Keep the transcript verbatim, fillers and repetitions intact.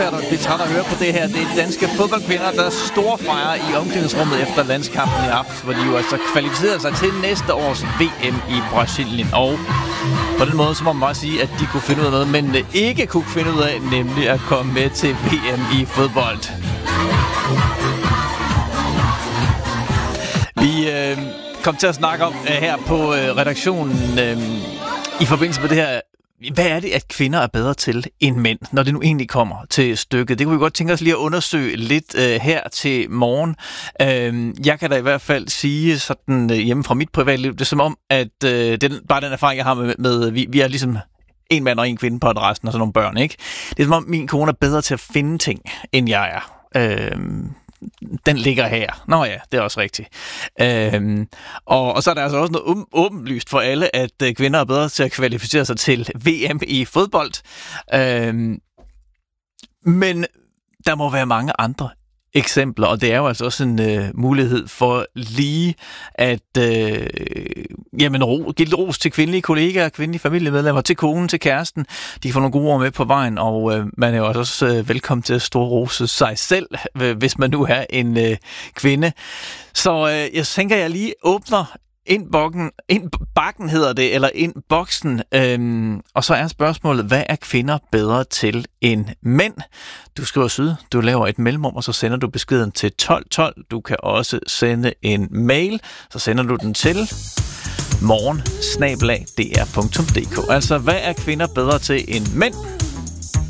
svært at blive træt at høre på det her. Det er danske fodboldkvinder, der store fejrer i omklædningsrummet efter landskampen i aften, hvor de jo altså kvalificerer sig til næste års V M i Brasilien. Og på den måde, så må man bare sige, at de kunne finde ud af noget, men ikke kunne finde ud af, nemlig at komme med til V M i fodbold. Vi øh, kom til at snakke om øh, her på øh, redaktionen øh, i forbindelse med det her. Hvad er det, at kvinder er bedre til end mænd, når det nu egentlig kommer til stykket? Det kunne vi godt tænke os lige at undersøge lidt øh, her til morgen. Øh, jeg kan da i hvert fald sige sådan øh, hjemme fra mit privatliv, det er som om, at øh, den, bare den erfaring, jeg har med, med vi, vi er ligesom en mand og en kvinde på adressen og sådan nogle børn, ikke? Det er som om, min kone er bedre til at finde ting, end jeg er. Øh, den ligger her. Nå ja, det er også rigtigt. Øhm, og, og så er der altså også noget åbenlyst for alle, at øh, kvinder er bedre til at kvalificere sig til V M i fodbold. Øhm, men der må være mange andre eksempler, og det er jo altså også en øh, mulighed for lige at øh, jamen, ro, give lidt ros til kvindelige kollegaer, kvindelige familiemedlemmer, til konen, til kæresten. De kan få nogle gode ord med på vejen, og øh, man er jo også øh, velkommen til at storrose sig selv, hvis man nu er en øh, kvinde. Så øh, jeg tænker, jeg lige åbner indbakken, indbakken hedder det, eller indboksen. Øhm, og så er spørgsmålet, hvad er kvinder bedre til end mænd? Du skriver syd, du laver et mellemrum, og så sender du beskeden til tolv tolv. Du kan også sende en mail, så sender du den til morgen snabel-a d r punktum d k. Altså, hvad er kvinder bedre til end mænd?